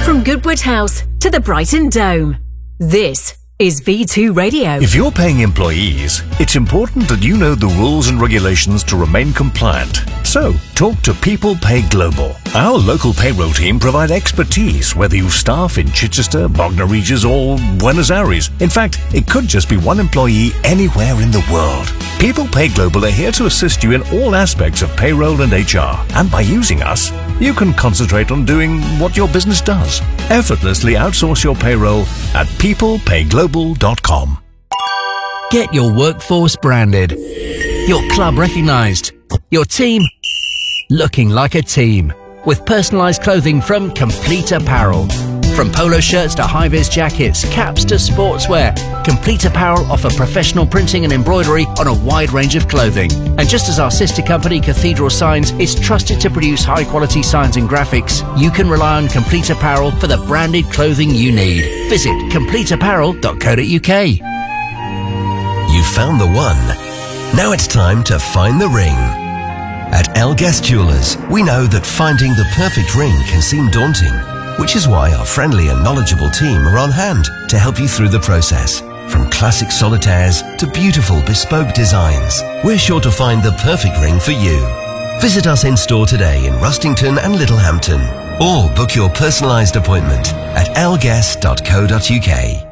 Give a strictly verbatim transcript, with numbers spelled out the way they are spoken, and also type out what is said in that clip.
From Goodwood House to the Brighton Dome, this is V two Radio. If you're paying employees, it's important that you know the rules and regulations to remain compliant. So, talk to People Pay Global. Our local payroll team provide expertise, whether you staff in Chichester, Bognor Regis or Buenos Aires. In fact, it could just be one employee anywhere in the world. People Pay Global are here to assist you in all aspects of payroll and H R. And by using us, you can concentrate on doing what your business does. Effortlessly outsource your payroll at people pay global dot com. Get your workforce branded, your club recognised, your team looking like a team with personalised clothing from Complete Apparel. From polo shirts to high-vis jackets, caps to sportswear, Complete Apparel offer professional printing and embroidery on a wide range of clothing. And just as our sister company Cathedral Signs is trusted to produce high-quality signs and graphics, you can rely on Complete Apparel for the branded clothing you need. Visit complete apparel dot co dot uk. You found the one. Now it's time to find the ring. At Elguest Jewellers, we know that finding the perfect ring can seem daunting, which is why our friendly and knowledgeable team are on hand to help you through the process. From classic solitaires to beautiful bespoke designs, we're sure to find the perfect ring for you. Visit us in store today in Rustington and Littlehampton, or book your personalised appointment at elguest dot co dot uk.